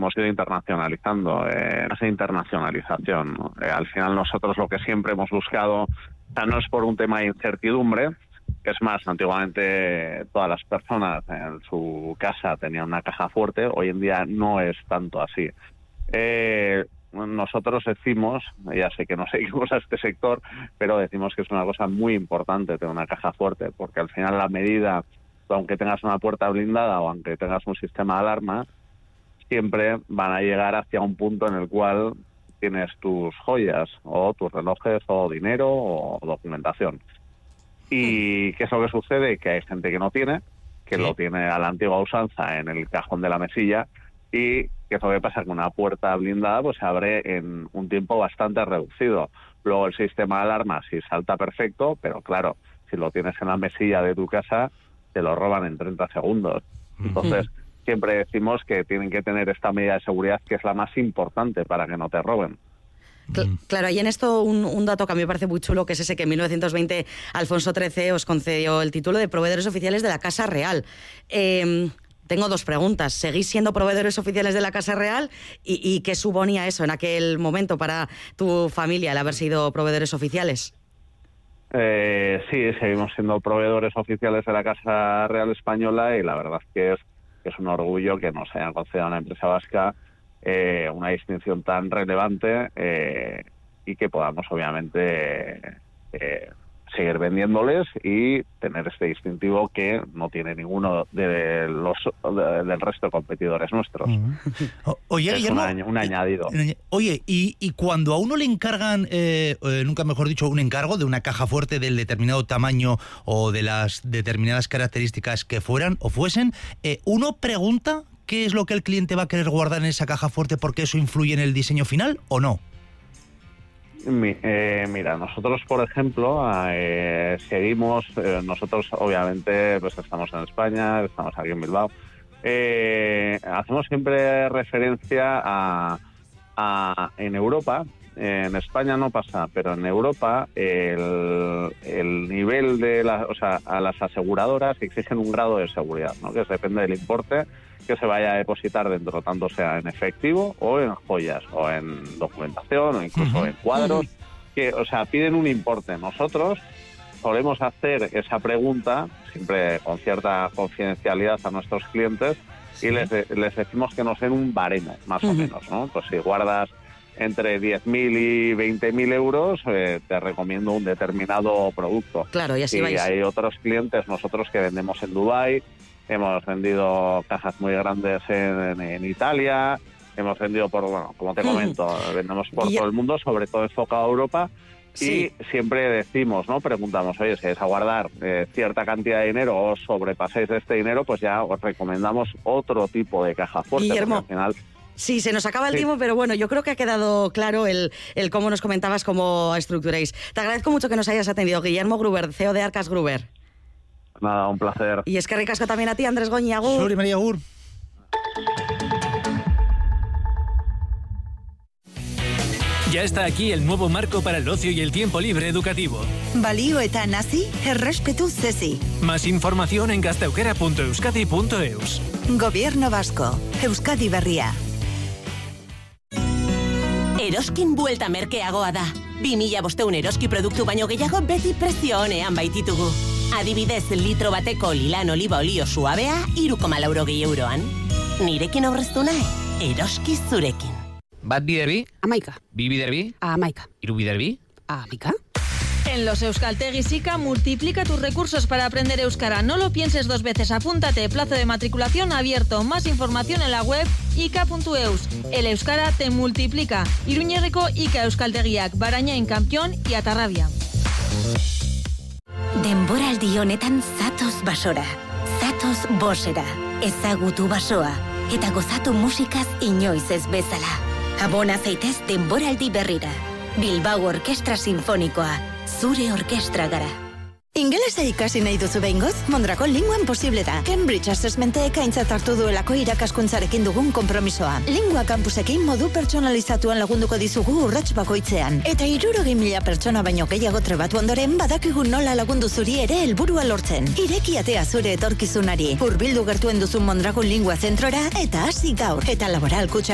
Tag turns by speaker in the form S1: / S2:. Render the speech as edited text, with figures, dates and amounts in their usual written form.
S1: hemos ido internacionalizando, esa internacionalización, ¿no? Al final nosotros lo que siempre hemos buscado, o sea, no es por un tema de incertidumbre, es más, antiguamente todas las personas en su casa tenían una caja fuerte, hoy en día no es tanto así. Nosotros decimos, ya sé que no seguimos a este sector, pero decimos que es una cosa muy importante tener una caja fuerte, porque al final la medida, aunque tengas una puerta blindada o aunque tengas un sistema de alarma, siempre van a llegar hacia un punto en el cual tienes tus joyas o tus relojes o dinero o documentación. ¿Y qué es lo que sucede? Que hay gente que no tiene, que lo tiene a la antigua usanza en el cajón de la mesilla, y que es lo que pasa, que una puerta blindada pues se abre en un tiempo bastante reducido. Luego el sistema de alarma sí salta perfecto, pero claro, si lo tienes en la mesilla de tu casa, te lo roban en 30 segundos. Entonces, siempre decimos que tienen que tener esta medida de seguridad, que es la más importante para que no te roben.
S2: Claro, y en esto un dato que a mí me parece muy chulo, que es ese que en 1920 Alfonso XIII os concedió el título de proveedores oficiales de la Casa Real. Tengo dos preguntas. ¿Seguís siendo proveedores oficiales de la Casa Real? ¿Y qué suponía eso en aquel momento para tu familia, el haber sido proveedores oficiales?
S1: Sí, seguimos siendo proveedores oficiales de la Casa Real Española, y la verdad es que es un orgullo que nos hayan concedido a una empresa vasca una distinción tan relevante, y que podamos obviamente seguir vendiéndoles y tener este distintivo que no tiene ninguno de del resto de competidores nuestros.
S3: Oye,
S1: es
S3: Guillermo,
S1: un añadido.
S3: Oye, y cuando a uno le encargan, nunca mejor dicho, un encargo de una caja fuerte del determinado tamaño o de las determinadas características que fueran o fuesen, uno pregunta qué es lo que el cliente va a querer guardar en esa caja fuerte, porque eso influye en el diseño final, ¿o no?
S1: Mira, nosotros, por ejemplo, seguimos, nosotros obviamente pues estamos en España, estamos aquí en Bilbao, hacemos siempre referencia a en Europa. En España no pasa, pero en Europa el nivel de a las aseguradoras exigen un grado de seguridad, ¿no? Que depende del importe que se vaya a depositar dentro, tanto sea en efectivo o en joyas o en documentación o incluso en cuadros, que, piden un importe. Nosotros solemos hacer esa pregunta siempre con cierta confidencialidad a nuestros clientes, y les decimos que nos den un baremo, más o menos, ¿no? Pues si guardas entre 10.000 y 20.000 euros, te recomiendo un determinado producto.
S2: Claro, y así vais.
S1: Y hay otros clientes, nosotros, que vendemos en Dubái, hemos vendido cajas muy grandes en Italia, hemos vendido como te comento, vendemos por todo el mundo, sobre todo enfocado a Europa. Sí. Y siempre decimos, ¿no? Preguntamos, oye, si vais a guardar cierta cantidad de dinero o sobrepasáis de este dinero, pues ya os recomendamos otro tipo de caja fuerte.
S2: Guillermo,
S1: porque al final...
S2: Sí, se nos acaba el tiempo, pero bueno, yo creo que ha quedado claro el cómo nos comentabas, cómo estructuráis. Te agradezco mucho que nos hayas atendido, Guillermo Gruber, CEO de Arcas Gruber.
S1: Nada, un placer.
S2: Y es que ricasco también a ti, Andrés Goñi, agur.
S3: Suri María, agur.
S4: Ya está aquí el nuevo marco para el ocio y el tiempo libre educativo.
S5: Balioetan hasi, errespetu zezi.
S4: Más información en gaztaukera.euskadi.eus.
S5: Gobierno Vasco, Euskadi Berria.
S6: Eroskin buelta merkeagoa da. 2500 eroski produktu baino gehiago beti prezio onean baititugu. Adibidez, litro bateko lilan oliba olio suabea 3,80 euroan. Nirekin aurreztu nahi, eroski zurekin.
S7: Bat biderbi?
S8: Amaika.
S7: Bi biderbi?
S8: Amaika.
S7: Hiru biderbi?
S8: Amaika.
S9: En los Euskaltegis ICA multiplica tus recursos para aprender euskara. No lo pienses dos veces. Apúntate. Plazo de matriculación abierto. Más información en la web ica.eus. El euskara te multiplica. Iruñerriko ICA Euskaltegiak, Barañain, Kampion y Atarrabia.
S10: Denboraldi honetan zatoz basora. Zatoz bosera. Ezagutu basoa. Eta gozatu musikaz inoiz ez bezala. Abona zaitez denboraldi berrira. Bilbao Orkestra Sinfonikoa. Zure orkestra gara.
S5: Ingelesa ikasi nahi duzu behingoz? Mondragon Linguan posible da. Cambridge Assessmentek aintzat hartu duelako irakaskuntzarekin dugun konpromisoa. Lingua campusekin modu pertsonalizatuan lagunduko dizugu urrats bakoitzean. Eta 60.000 pertsona baino gehiago trebatu ondoren badakigu nola lagundu zuri ere helburua lortzen. Ireki atea zure etorkizunari. Hurbildu gertuen duzun Mondragon Lingua zentrora eta hasi gaur. Eta laboral kutxa